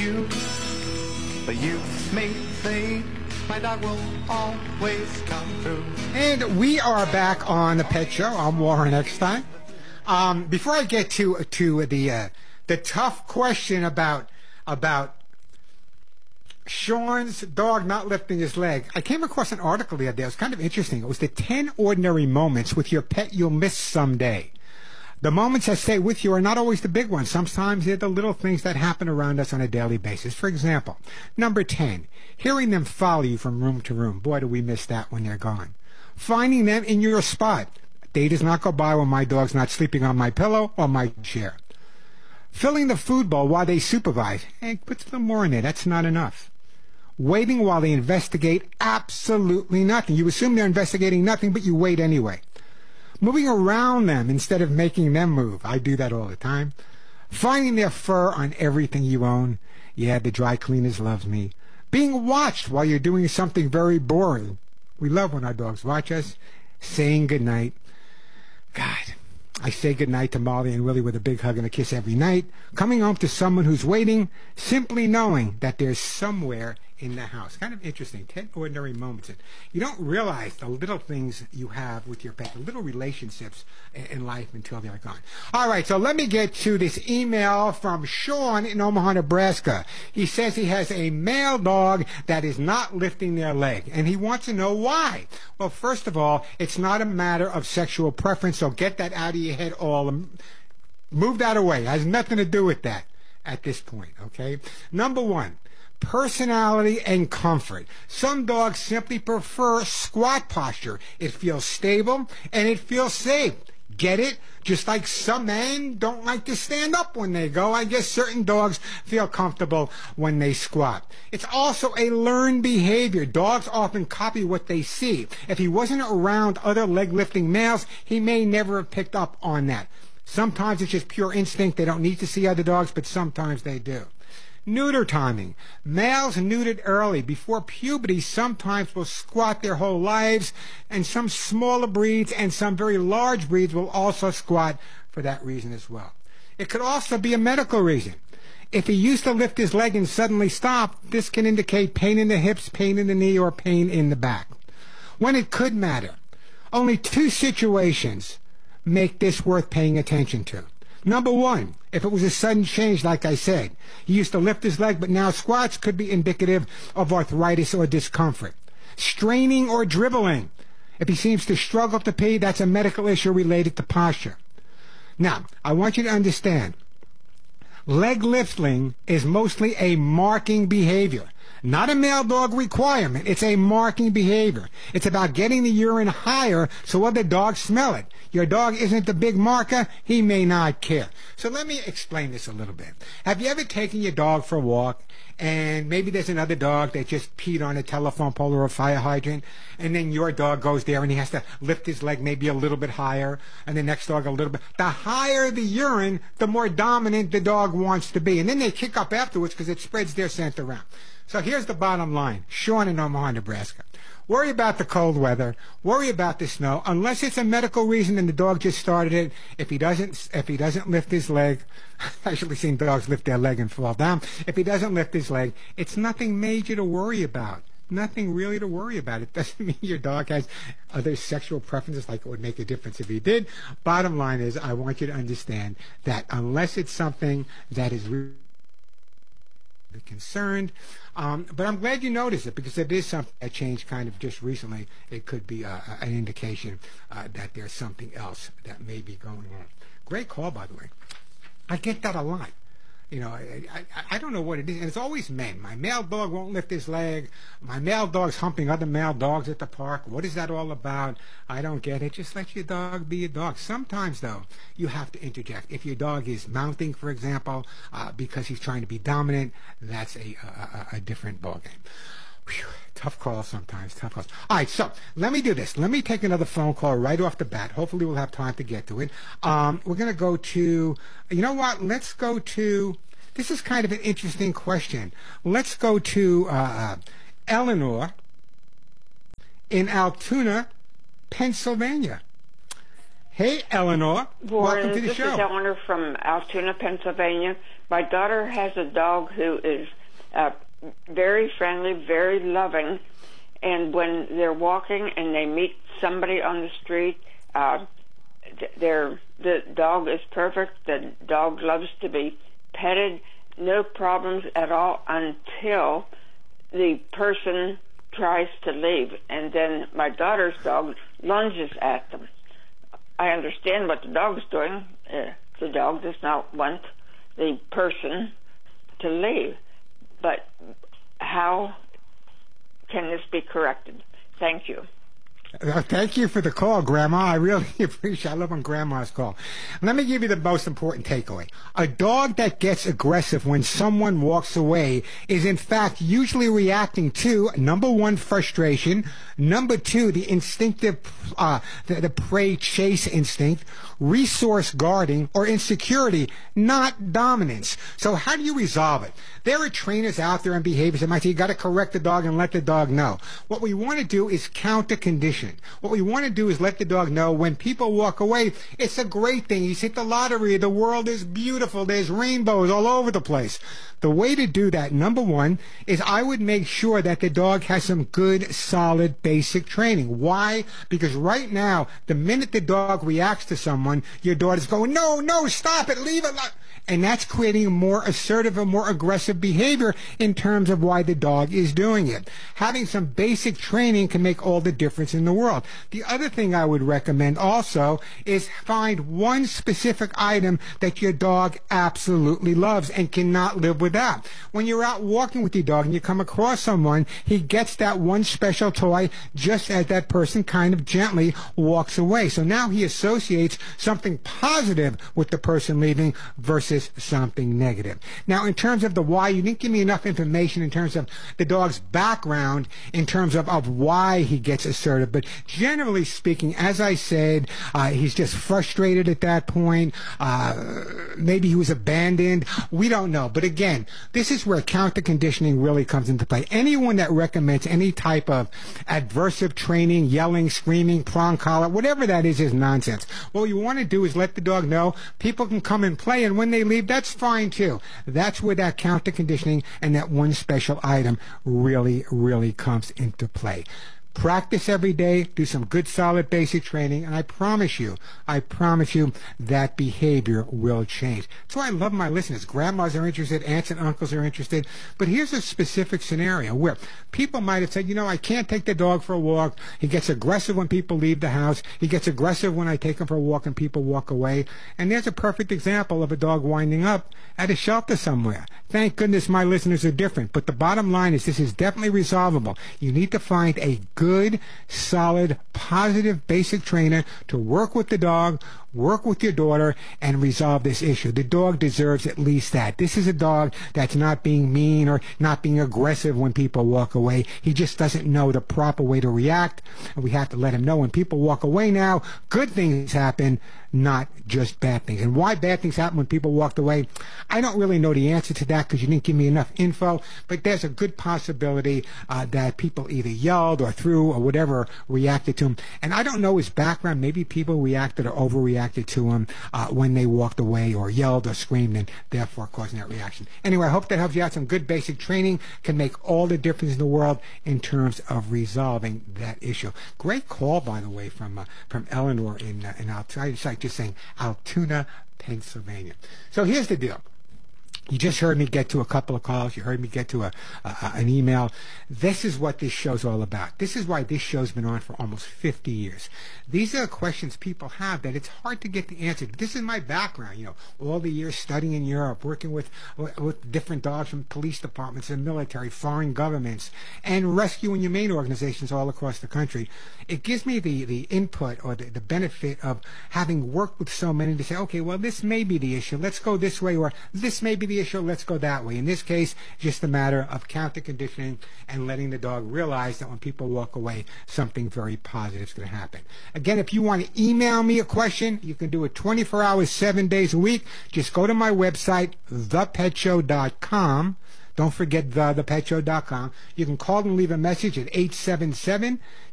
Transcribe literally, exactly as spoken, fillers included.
you, but you may think my dog will always come through. And we are back on the Pet Show. I'm Warren Eckstein. Um, before I get to to the uh, the tough question about about Sean's dog not lifting his leg, I came across an article the other day. It was kind of interesting. It was the ten ordinary moments with your pet you'll miss someday. The moments that stay with you are not always the big ones. Sometimes they're the little things that happen around us on a daily basis. For example, number ten, hearing them follow you from room to room. Boy, do we miss that when they're gone. Finding them in your spot. A day does not go by when my dog's not sleeping on my pillow or my chair. Filling the food bowl while they supervise. Hey, put a little more in there. That's not enough. Waiting while they investigate absolutely nothing. You assume they're investigating nothing, but you wait anyway. Moving around them instead of making them move. I do that all the time. Finding their fur on everything you own. Yeah, the dry cleaners loves me. Being watched while you're doing something very boring. We love when our dogs watch us. Saying goodnight. God, I say goodnight to Molly and Willie with a big hug and a kiss every night. Coming home to someone who's waiting. Simply knowing that there's somewhere in the house. Kind of interesting. ten ordinary moments. You don't realize the little things you have with your pet, the little relationships in life until they're gone. All right, so let me get to this email from Sean in Omaha, Nebraska. He says he has a male dog that is not lifting their leg, and he wants to know why. Well, first of all, it's not a matter of sexual preference, so get that out of your head all. Move that away. It has nothing to do with that at this point, okay? Number one, personality and comfort. Some dogs simply prefer squat posture. It feels stable and it feels safe. Get it? Just like some men don't like to stand up when they go, I guess certain dogs feel comfortable when they squat. It's also a learned behavior. Dogs often copy what they see. If he wasn't around other leg-lifting males, he may never have picked up on that. Sometimes it's just pure instinct. They don't need to see other dogs, but sometimes they do. Neuter timing. Males neutered early, before puberty, sometimes will squat their whole lives, and some smaller breeds and some very large breeds will also squat for that reason as well. It could also be a medical reason. If he used to lift his leg and suddenly stopped, this can indicate pain in the hips, pain in the knee, or pain in the back. When it could matter, only two situations make this worth paying attention to. Number one, if it was a sudden change, like I said, he used to lift his leg but now squats, could be indicative of arthritis or discomfort. Straining or dribbling. If he seems to struggle to pee, that's a medical issue related to posture. Now, I want you to understand, leg lifting is mostly a marking behavior. Not a male dog requirement. It's a marking behavior. It's about getting the urine higher so other dogs smell it. Your dog isn't the big marker. He may not care. So let me explain this a little bit. Have you ever taken your dog for a walk and maybe there's another dog that just peed on a telephone pole or a fire hydrant, and then your dog goes there and he has to lift his leg maybe a little bit higher, and the next dog a little bit. The higher the urine, the more dominant the dog wants to be. And then they kick up afterwards because it spreads their scent around. So here's the bottom line. Sean in Omaha, Nebraska. Worry about the cold weather. Worry about the snow. Unless it's a medical reason and the dog just started it. If he doesn't, if he doesn't lift his leg, I've actually seen dogs lift their leg and fall down. If he doesn't lift his leg, it's nothing major to worry about. Nothing really to worry about. It doesn't mean your dog has other sexual preferences, like it would make a difference if he did. Bottom line is, I want you to understand that unless it's something that is really concerned, um, but I'm glad you noticed it, because it is something that changed kind of just recently. It could be uh, an indication uh, that there's something else that may be going on. Great call, by the way. I get that a lot. You know, I, I, I don't know what it is, and it's always men. My male dog won't lift his leg. My male dog's humping other male dogs at the park. What is that all about? I don't get it. Just let your dog be a dog. Sometimes, though, you have to interject. If your dog is mounting, for example, uh, because he's trying to be dominant, that's a, a, a different ballgame. Whew, tough calls sometimes, tough calls. All right, so let me do this. Let me take another phone call right off the bat. Hopefully we'll have time to get to it. Um, we're going to go to, you know what, let's go to, this is kind of an interesting question. Let's go to uh, Eleanor in Altoona, Pennsylvania. Hey, Eleanor. Warren, Welcome to the this show. is Eleanor from Altoona, Pennsylvania. My daughter has a dog who is uh, very friendly, very loving, and when they're walking and they meet somebody on the street, uh, they're, the dog is perfect. The dog loves to be petted, no problems at all until the person tries to leave, and then my daughter's dog lunges at them. I understand what the dog's doing. Uh, the dog does not want the person to leave. But how can this be corrected? Thank you. Uh, thank you for the call, Grandma. I really appreciate it. I love when Grandmas call. Let me give you the most important takeaway. A dog that gets aggressive when someone walks away is, in fact, usually reacting to, number one, frustration, number two, the instinctive, uh, the, the prey chase instinct, resource guarding, or insecurity, not dominance. So how do you resolve it? There are trainers out there and behaviors that might say you got to correct the dog and let the dog know. What we want to do is counter condition. What we want to do is let the dog know when people walk away, it's a great thing. He's hit the lottery. The world is beautiful. There's rainbows all over the place. The way to do that, number one, is I would make sure that the dog has some good, solid, basic training. Why? Because right now, the minute the dog reacts to someone, your daughter's going, no, no, stop it, leave it. And that's creating a more assertive and more aggressive behavior in terms of why the dog is doing it. Having some basic training can make all the difference in the world. The other thing I would recommend also is find one specific item that your dog absolutely loves and cannot live without. When you're out walking with your dog and you come across someone, he gets that one special toy just as that person kind of gently walks away. So now he associates something positive with the person leaving versus something negative. Now, in terms of the why, you didn't give me enough information in terms of the dog's background, in terms of, of why he gets assertive. But generally speaking, as I said, uh, he's just frustrated at that point. Uh, maybe he was abandoned. We don't know. But again, this is where counter conditioning really comes into play. Anyone that recommends any type of adversive training, yelling, screaming, prong collar, whatever that is, is nonsense. What you want to do is let the dog know people can come and play, and when they leave, that's fine too. That's where that counter conditioning and that one special item really, really comes into play. Practice every day, do some good solid basic training, and I promise you, I promise you that behavior will change. That's why I love my listeners. Grandmas are interested, aunts and uncles are interested, but here's a specific scenario where people might have said, you know, I can't take the dog for a walk. He gets aggressive when people leave the house. He gets aggressive when I take him for a walk and people walk away. And there's a perfect example of a dog winding up at a shelter somewhere. Thank goodness my listeners are different, but the bottom line is this is definitely resolvable. You need to find a good, solid, positive, basic trainer to work with the dog, work with your daughter, and resolve this issue. The dog deserves at least that. This is a dog that's not being mean or not being aggressive when people walk away. He just doesn't know the proper way to react, and we have to let him know when people walk away now, good things happen, not just bad things. And why bad things happen when people walked away, I don't really know the answer to that because you didn't give me enough info, but there's a good possibility uh, that people either yelled or threw or whatever reacted to him. And I don't know his background. Maybe people reacted or overreacted to him uh, when they walked away or yelled or screamed and therefore causing that reaction. Anyway, I hope that helps you out. Some good basic training can make all the difference in the world in terms of resolving that issue. Great call, by the way, from uh, from Eleanor in, uh, in Altoona. I just like just saying Altoona, Pennsylvania. So here's the deal. You just heard me get to a couple of calls. You heard me get to a, a an email. This is what this show's all about. This is why this show's been on for almost fifty years. These are questions people have that it's hard to get the answer. This is my background, you know, all the years studying in Europe, working with with different dogs from police departments and military, foreign governments, and rescue and humane organizations all across the country. It gives me the, the input or the, the benefit of having worked with so many to say, okay, well, this may be the issue. Let's go this way, or this may be the issue. Let's go that way. In this case, just a matter of counter conditioning and letting the dog realize that when people walk away, something very positive is going to happen. Again, if you want to email me a question, you can do it twenty-four hours, seven days a week. Just go to my website, the pet show dot com. Don't forget the, the pet show dot com. You can call and leave a message at eight seven seven,